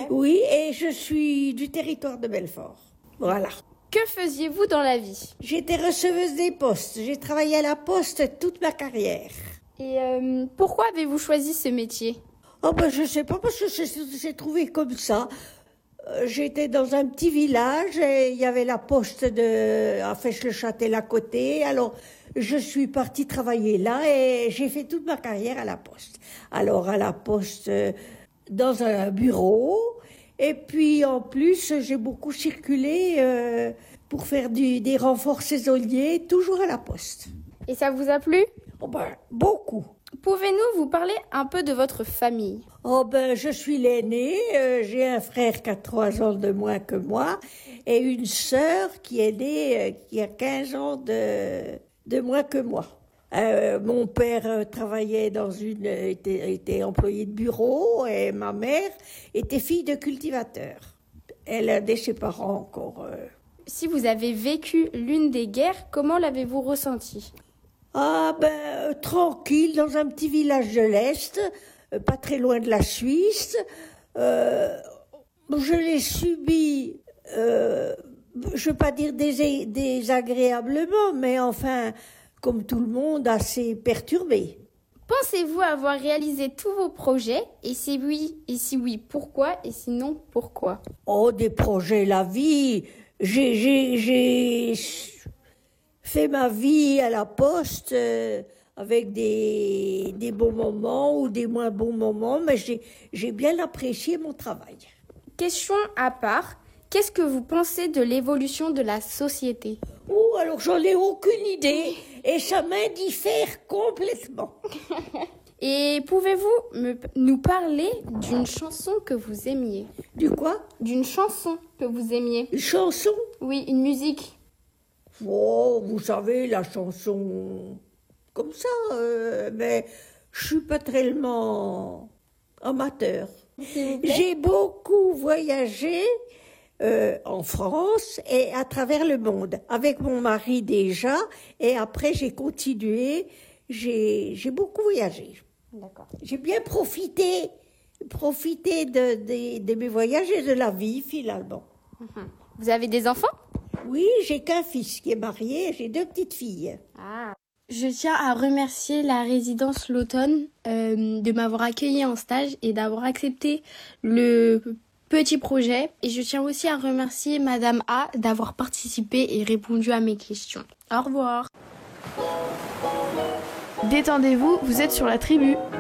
Oui, et je suis du territoire de Belfort. Voilà. Que faisiez-vous dans la vie? J'étais receveuse des postes. J'ai travaillé à la poste toute ma carrière. Et pourquoi avez-vous choisi ce métier? Oh ben je sais pas, parce que j'ai trouvé comme ça. J'étais dans un petit village et il y avait la poste à Fèche-le-Châtel à côté. Alors je suis partie travailler là et j'ai fait toute ma carrière à la poste. Alors à la poste, dans un bureau. Et puis en plus, j'ai beaucoup circulé pour faire des renforts saisonniers, toujours à la poste. Et ça vous a plu? Oh ben, beaucoup. Pouvez-nous vous parler un peu de votre famille? Oh ben, je suis l'aînée, j'ai un frère qui a 3 ans de moins que moi et une sœur qui est née, qui a 15 ans de moins que moi. Mon père travaillait était employé de bureau et ma mère était fille de cultivateur. Elle a ses parents encore. Si vous avez vécu l'une des guerres, comment l'avez-vous ressenti? Ah ben, tranquille, dans un petit village de l'Est, pas très loin de la Suisse. Je l'ai subi, je ne veux pas dire désagréablement, mais enfin, comme tout le monde, assez perturbé. Pensez-vous avoir réalisé tous vos projets? Et si oui, pourquoi? Et sinon, pourquoi? Oh, des projets, la vie. J'ai fait ma vie à la poste avec des bons moments ou des moins bons moments, mais j'ai bien apprécié mon travail. Question à part, qu'est-ce que vous pensez de l'évolution de la société? Oh, alors j'en ai aucune idée et ça m'indiffère complètement. Et pouvez-vous nous parler d'une chanson que vous aimiez? Du quoi? D'une chanson que vous aimiez. Une chanson? Oui, une musique. Oh, vous savez, la chanson comme ça, mais je suis pas tellement amateur. J'ai beaucoup voyagé en France et à travers le monde, avec mon mari déjà, et après j'ai continué, j'ai beaucoup voyagé. D'accord. J'ai bien profité de mes voyages et de la vie finalement. Vous avez des enfants? Oui, j'ai qu'un fils qui est marié et j'ai 2 petites filles. Ah. Je tiens à remercier la résidence L'Automne de m'avoir accueilli en stage et d'avoir accepté le petit projet. Et je tiens aussi à remercier Madame A d'avoir participé et répondu à mes questions. Au revoir. Détendez-vous, vous êtes sur la tribu.